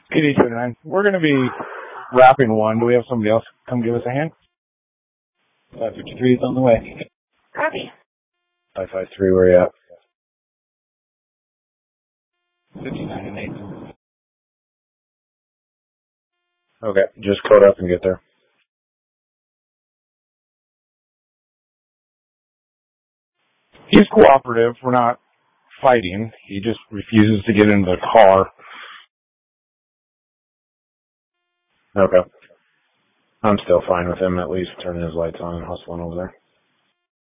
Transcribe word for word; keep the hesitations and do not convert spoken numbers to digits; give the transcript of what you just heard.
P D two nine. We're going to be wrapping one. Do we have somebody else come give us a hand? five fifty-three is on the way. Copy. five five three, where are you at? fifty-nine and eight. Okay, just code up and get there. He's cooperative. We're not fighting. He just refuses to get into the car. Okay. I'm still fine with him at least turning his lights on and hustling over there.